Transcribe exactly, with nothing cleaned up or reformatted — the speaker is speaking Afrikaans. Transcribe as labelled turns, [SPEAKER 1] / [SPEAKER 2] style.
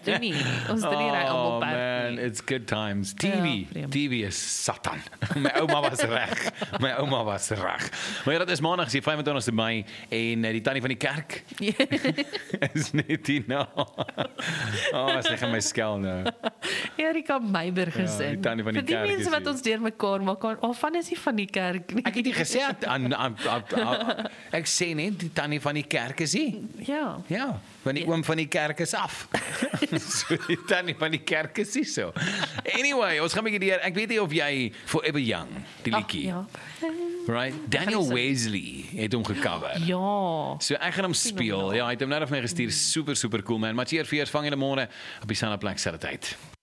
[SPEAKER 1] doen nie. Ons doen nie reg almal
[SPEAKER 2] Oh
[SPEAKER 1] perk
[SPEAKER 2] man,
[SPEAKER 1] nie.
[SPEAKER 2] it's good times. T V,
[SPEAKER 1] Ja, vreemd.
[SPEAKER 2] T V is Satan. My ouma was reg. My ouma was reg. Maar ja, dit is maandag, die vyf en twintigste Mei en uh, die tannie van die kerk is net hier nou. Oh, sy gaan my skel nou.
[SPEAKER 1] Erika Meiber gesin.
[SPEAKER 2] die tannie van die
[SPEAKER 1] Vir die
[SPEAKER 2] kerk is
[SPEAKER 1] mense wat
[SPEAKER 2] hier.
[SPEAKER 1] ons deurmekaar maak, waarvan is die van die kerk nie?
[SPEAKER 2] Ek het nie gesê aan, aan, aan, aan ek sê net die tannie van die kerk is hier.
[SPEAKER 1] Ja.
[SPEAKER 2] Ja, want die oom van die kerk is af. So die tannie van die kerk is nie so. Anyway, ons gaan 'n bietjie deur. Ek weet nie of jy Forever Young, die liedjie,
[SPEAKER 1] Ja.
[SPEAKER 2] right? Daniel
[SPEAKER 1] Gaan nie
[SPEAKER 2] Wesley het hom gecover.
[SPEAKER 1] Ja.
[SPEAKER 2] So ek gaan hom speel. Ja, hy het hom nou vir my gestuur. Super super cool man. Maar hier vir vang in die môre op die selfde plek selfde tyd.